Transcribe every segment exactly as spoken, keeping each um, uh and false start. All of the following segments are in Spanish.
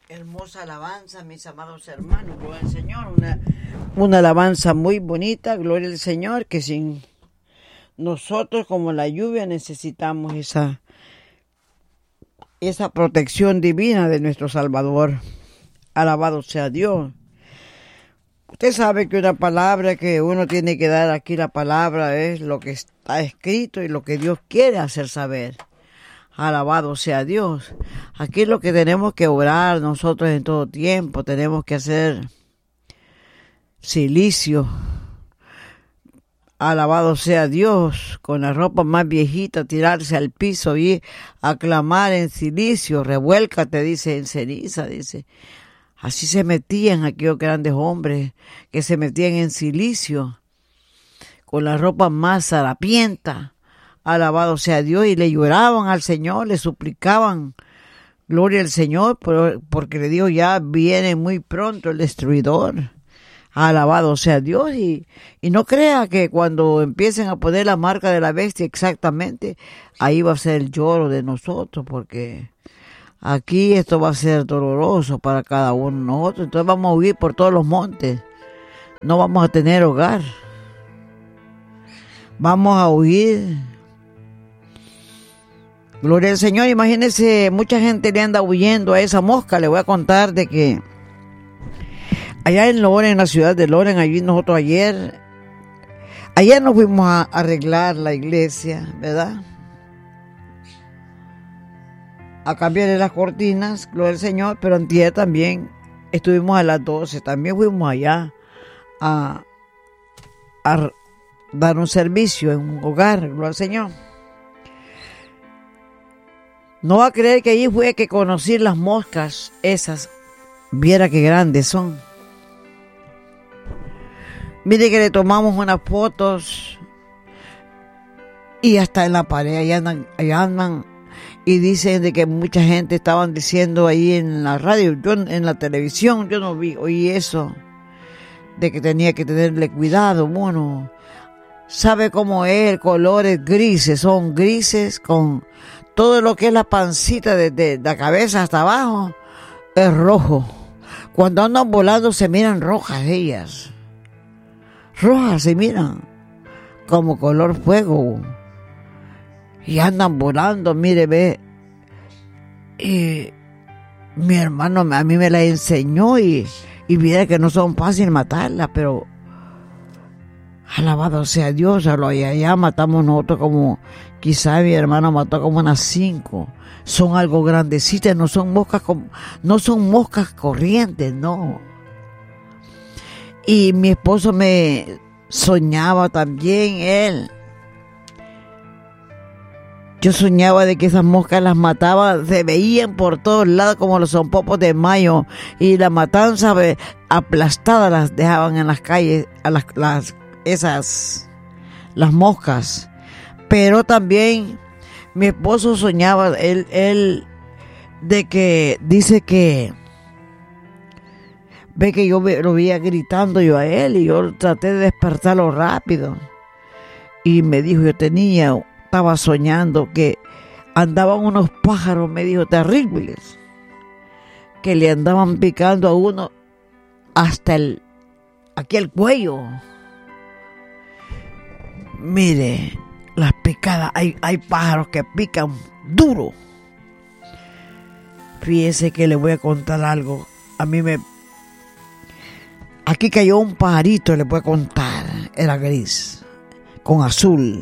Hermosa alabanza, mis amados hermanos, gloria al Señor, una, una alabanza muy bonita, gloria al Señor, que sin nosotros como la lluvia necesitamos esa, esa protección divina de nuestro Salvador. Alabado sea Dios. Usted sabe que una palabra que uno tiene que dar aquí, la palabra es lo que está escrito y lo que Dios quiere hacer saber. Alabado sea Dios. Aquí es lo que tenemos que orar nosotros en todo tiempo. Tenemos que hacer silicio. Alabado sea Dios. Con la ropa más viejita, tirarse al piso y aclamar en silicio. Revuélcate, dice, en ceniza, dice. Así se metían aquellos grandes hombres que se metían en silicio. Con la ropa más harapienta. Alabado sea Dios, y le lloraban al Señor, le suplicaban, gloria al Señor, porque le dijo, ya viene muy pronto el destruidor. Alabado sea Dios, y, y no crea que cuando empiecen a poner la marca de la bestia exactamente, ahí va a ser el lloro de nosotros, porque aquí esto va a ser doloroso para cada uno de nosotros. Entonces vamos a huir por todos los montes, no vamos a tener hogar, vamos a huir. Gloria al Señor. Imagínense, mucha gente le anda huyendo a esa mosca. Le voy a contar de que allá en Loren, en la ciudad de Loren, allí nosotros ayer, ayer nos fuimos a arreglar la iglesia, ¿verdad? A cambiarle las cortinas, gloria al Señor, pero antier también estuvimos a las doce, también fuimos allá a, a dar un servicio en un hogar, gloria al Señor. No va a creer que allí fue que conocí las moscas esas. Viera qué grandes son. Mire que le tomamos unas fotos y hasta en la pared allá andan, allá andan y dicen de que mucha gente estaban diciendo ahí en la radio, yo en la televisión, yo no vi, oí eso, de que tenía que tenerle cuidado. Bueno, sabe cómo es, colores grises, son grises con todo lo que es la pancita desde la cabeza hasta abajo es rojo. Cuando andan volando se miran rojas ellas. Rojas se miran como color fuego. Y andan volando, mire, ve. Y mi hermano a mí me la enseñó y, y viera que no son fáciles matarlas, pero alabado sea Dios, a lo allá matamos nosotros como, quizá mi hermano mató como unas cinco. Son algo grandecitas, no son moscas, no son moscas corrientes, no. Y mi esposo me soñaba también, él. Yo soñaba de que esas moscas las mataba, se veían por todos lados como los zompopos de mayo, y la matanza aplastada las dejaban en las calles, a las, las esas, las moscas. Pero también mi esposo soñaba, él, él, de que, dice que, ve que yo lo veía gritando yo a él, y yo traté de despertarlo rápido, y me dijo, yo tenía, estaba soñando que andaban unos pájaros, me dijo, terribles, que le andaban picando a uno hasta el, aquí el cuello. Mire, las picadas, hay, hay pájaros que pican duro. Fíjese que le voy a contar algo. A mí me... Aquí cayó un pajarito, le voy a contar. Era gris, con azul.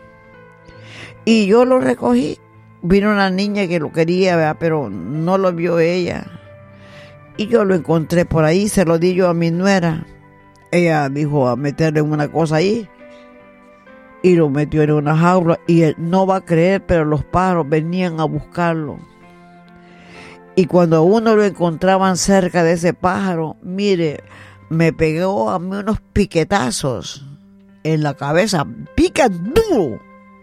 Y yo lo recogí. Vino una niña que lo quería, ¿verdad? Pero no lo vio ella. Y yo lo encontré por ahí, se lo di yo a mi nuera. Ella dijo a meterle una cosa ahí. Y lo metió en una jaula, y él no va a creer, pero los pájaros venían a buscarlo. Y cuando uno lo encontraban cerca de ese pájaro, mire, me pegó a mí unos piquetazos en la cabeza, pica duro.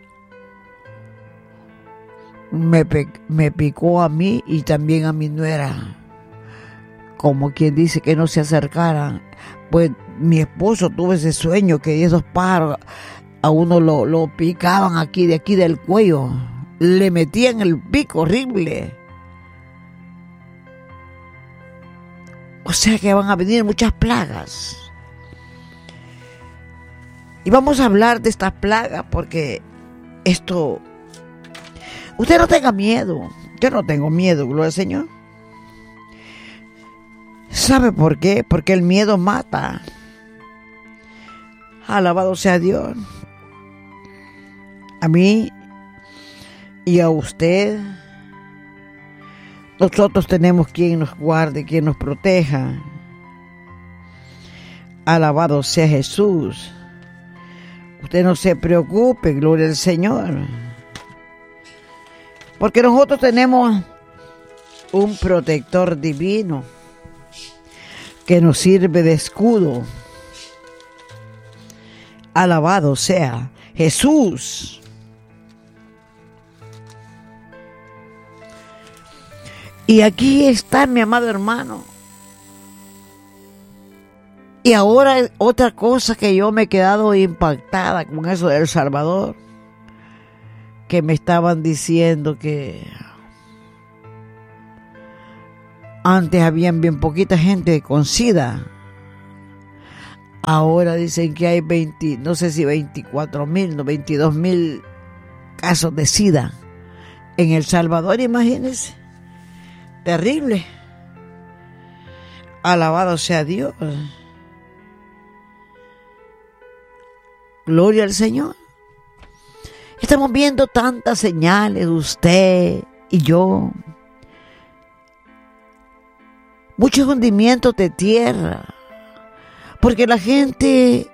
Me, pe- me picó a mí y también a mi nuera, como quien dice que no se acercaran. Pues mi esposo tuvo ese sueño que esos pájaros a uno lo, lo picaban aquí, de aquí del cuello, le metían el pico horrible. O sea que van a venir muchas plagas. Y vamos a hablar de estas plagas porque esto... Usted no tenga miedo. Yo no tengo miedo, gloria al Señor. ¿Sabe por qué? Porque el miedo mata. Alabado sea Dios. A mí y a usted, nosotros tenemos quien nos guarde, quien nos proteja. Alabado sea Jesús. Usted no se preocupe, gloria al Señor. Porque nosotros tenemos un protector divino que nos sirve de escudo. Alabado sea Jesús. Y aquí está mi amado hermano. Y ahora otra cosa que yo me he quedado impactada con eso de El Salvador, que me estaban diciendo que antes habían bien poquita gente con SIDA. Ahora dicen que hay veinte, no sé si veinticuatro mil, no, veintidós mil casos de SIDA en El Salvador, imagínense. Terrible. Alabado sea Dios. Gloria al Señor. Estamos viendo tantas señales, usted y yo. Muchos hundimientos de tierra. Porque la gente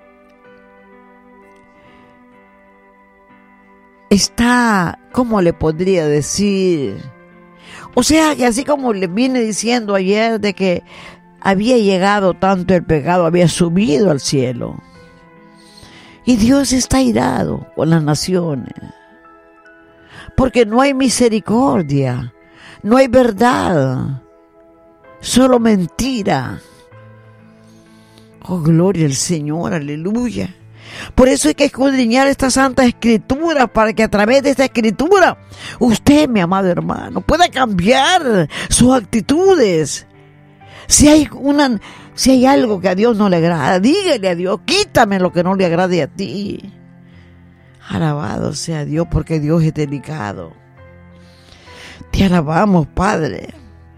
está, ¿cómo le podría decir? O sea, que así como le vine diciendo ayer de que había llegado tanto el pecado, había subido al cielo. Y Dios está irado con las naciones. Porque no hay misericordia, no hay verdad, solo mentira. Oh, gloria al Señor, aleluya. Por eso hay que escudriñar esta santa escritura, para que a través de esta escritura usted, mi amado hermano, pueda cambiar sus actitudes. Si hay una, si hay algo que a Dios no le agrada, dígale a Dios, quítame lo que no le agrade a ti. Alabado sea Dios, porque Dios es delicado. Te alabamos, Padre.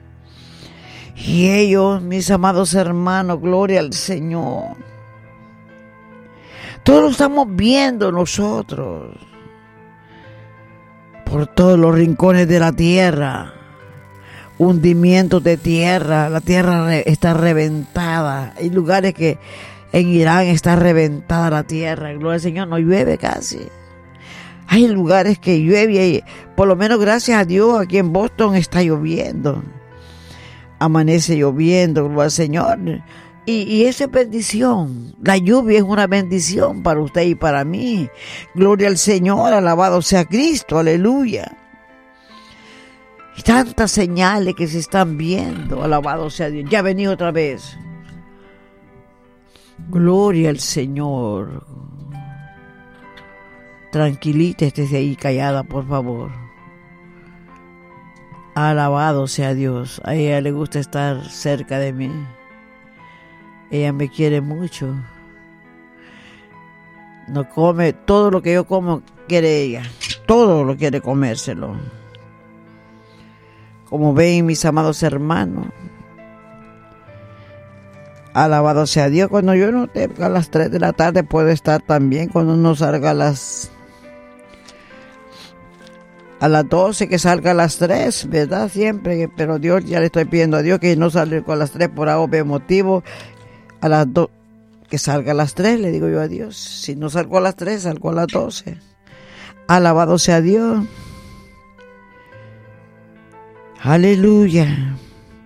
Y ellos, mis amados hermanos, gloria al Señor. Todos lo estamos viendo nosotros. Por todos los rincones de la tierra. Hundimientos de tierra. La tierra está reventada. Hay lugares que en Irán está reventada la tierra. Gloria al Señor, no llueve casi. Hay lugares que llueve. Y por lo menos gracias a Dios aquí en Boston está lloviendo. Amanece lloviendo, gloria al Señor. Y, y esa es bendición. La lluvia es una bendición para usted y para mí. Gloria al Señor, alabado sea Cristo, aleluya. Y tantas señales que se están viendo, alabado sea Dios. Ya vení otra vez. Gloria al Señor. Tranquilita, estés ahí callada, por favor. Alabado sea Dios. A ella le gusta estar cerca de mí. Ella me quiere mucho. No come todo lo que yo como, quiere ella. Todo lo quiere comérselo. Como ven, mis amados hermanos. Alabado sea Dios. Cuando yo no tengo a las tres de la tarde, puedo estar también. Cuando no salga a las a las doce, que salga a las tres, ¿verdad? Siempre. Pero Dios, ya le estoy pidiendo a Dios que no salga a las tres por algo motivo. A las dos, que salga a las tres, le digo yo a Dios. Si no salgo a las tres, salgo a las doce. Alabado sea Dios. Aleluya.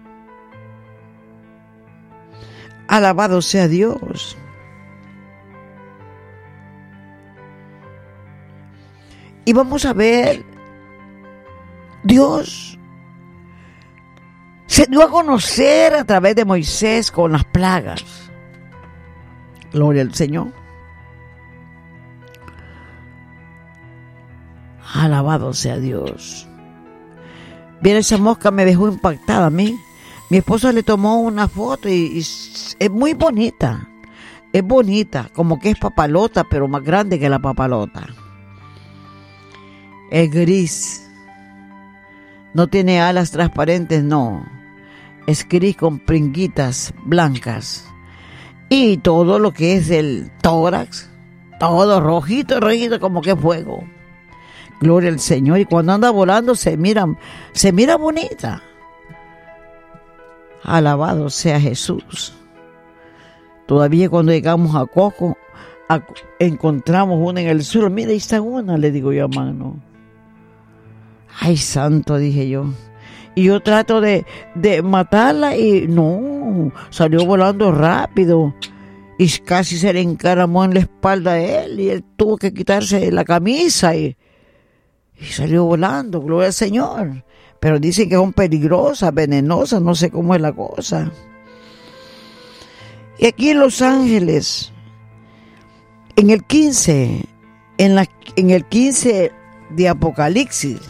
Alabado sea Dios. Y vamos a ver, Dios se dio a conocer a través de Moisés con las plagas. Gloria al Señor. Alabado sea Dios. Bien, esa mosca me dejó impactada a mí. Mi esposo le tomó una foto y, y es muy bonita. Es bonita, como que es papalota, pero más grande que la papalota. Es gris. No tiene alas transparentes, no. Es gris con pringuitas blancas. Y todo lo que es el tórax, todo rojito, rojito, como que fuego. Gloria al Señor. Y cuando anda volando se mira, se mira bonita. Alabado sea Jesús. Todavía cuando llegamos a Coco, a, encontramos una en el suelo. Mira, ahí está una, le digo yo a mano. Ay, santo, dije yo. Y yo trato de, de matarla y no, salió volando rápido. Y casi se le encaramó en la espalda de él. Y él tuvo que quitarse la camisa y, y salió volando, gloria al Señor. Pero dicen que son peligrosas, venenosas, no sé cómo es la cosa. Y aquí en Los Ángeles, en el quince, en, la, en el quince de Apocalipsis,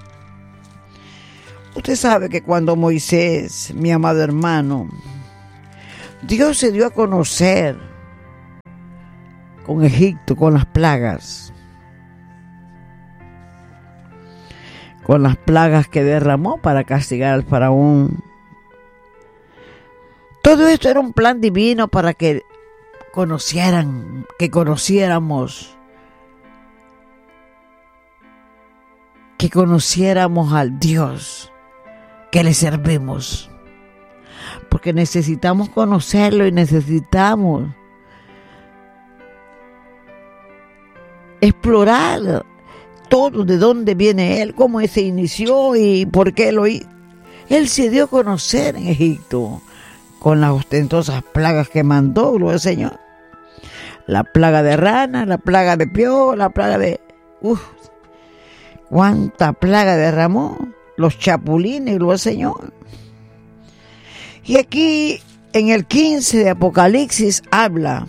usted sabe que cuando Moisés, mi amado hermano, Dios se dio a conocer con Egipto, con las plagas, con las plagas que derramó para castigar al faraón. Todo esto era un plan divino para que conocieran, que conociéramos, que conociéramos al Dios que le servimos. Porque necesitamos conocerlo y necesitamos explorar todo, de dónde viene Él, cómo se inició y por qué lo hizo. Él se dio a conocer en Egipto con las ostentosas plagas que mandó, gloria al Señor. La plaga de rana, la plaga de piojo, la plaga de... Uf, cuánta plaga derramó. Los chapulines, gloria al Señor. Y aquí, en el quince de Apocalipsis, habla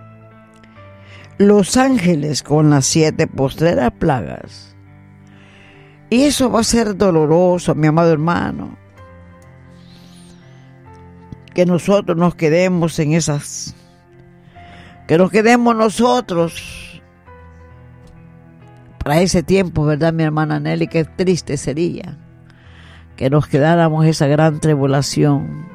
los ángeles con las siete postreras plagas. Y eso va a ser doloroso, mi amado hermano. Que nosotros nos quedemos en esas, que nos quedemos nosotros para ese tiempo, ¿verdad, mi hermana Nelly? Qué triste sería que nos quedáramos esa gran tribulación.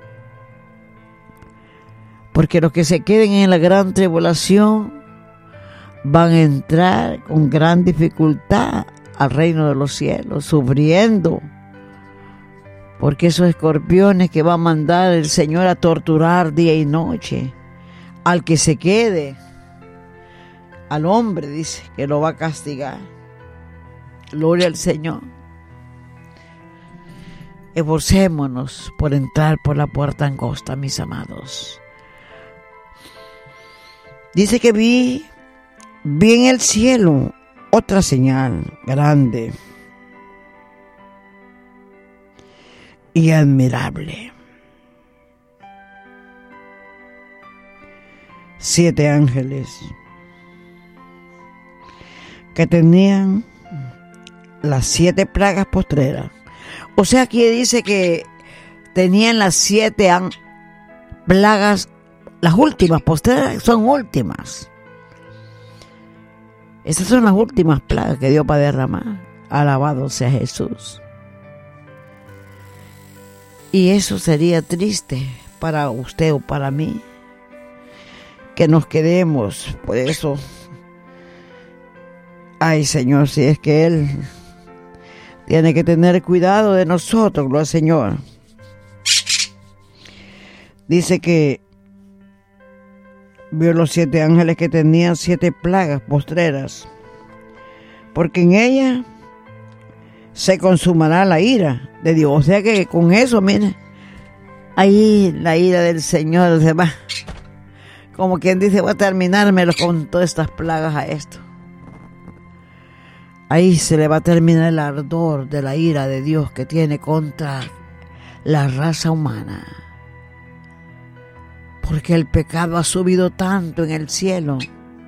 Porque los que se queden en la gran tribulación van a entrar con gran dificultad al reino de los cielos, sufriendo. Porque esos escorpiones que va a mandar el Señor a torturar día y noche, al que se quede, al hombre, dice, que lo va a castigar. Gloria al Señor. Esforcémonos por entrar por la puerta angosta, mis amados. Dice que vi, vi en el cielo otra señal grande y admirable. Siete ángeles que tenían las siete plagas postreras. O sea, aquí dice que tenían las siete an- plagas, las últimas postreras son últimas. Esas son las últimas plagas que dio para derramar. Alabado sea Jesús. Y eso sería triste para usted o para mí, que nos quedemos. Por eso, ay Señor, si es que Él tiene que tener cuidado de nosotros, gloria al Señor. Dice que vio los siete ángeles que tenían siete plagas postreras, porque en ella se consumará la ira de Dios. O sea que con eso, mire, ahí la ira del Señor se va, como quien dice, voy a terminármelo con todas estas plagas a esto. Ahí se le va a terminar el ardor de la ira de Dios que tiene contra la raza humana. Porque el pecado ha subido tanto en el cielo.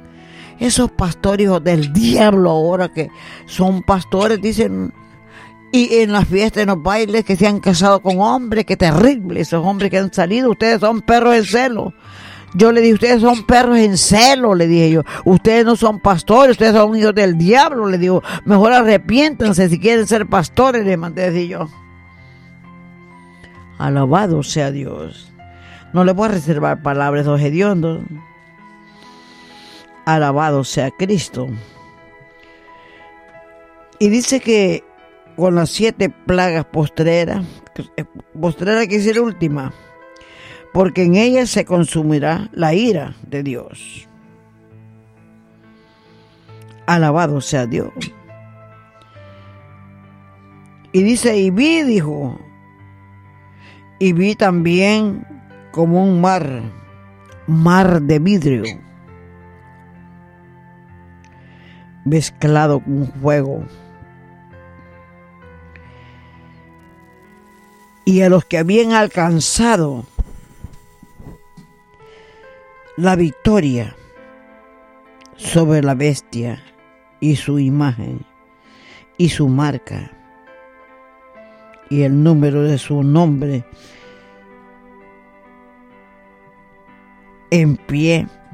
Esos pastores hijos del diablo ahora que son pastores dicen, Y en las fiestas, en los bailes, que se han casado con hombres, qué terrible, esos hombres que han salido, ustedes son perros en celo. Yo le dije, ustedes son perros en celo, le dije yo. Ustedes no son pastores, ustedes son hijos del diablo, le digo. Mejor arrepiéntanse si quieren ser pastores, le mandé a decir yo. Alabado sea Dios. No le voy a reservar palabras, los hediondos. Alabado sea Cristo. Y dice que con las siete plagas postreras, postrera quiere decir última, porque en ellas se consumirá la ira de Dios. Alabado sea Dios. Y dice, y vi, dijo, y vi también como un mar, mar de vidrio, mezclado con fuego. Y a los que habían alcanzado la victoria sobre la bestia y su imagen y su marca y el número de su nombre, en pie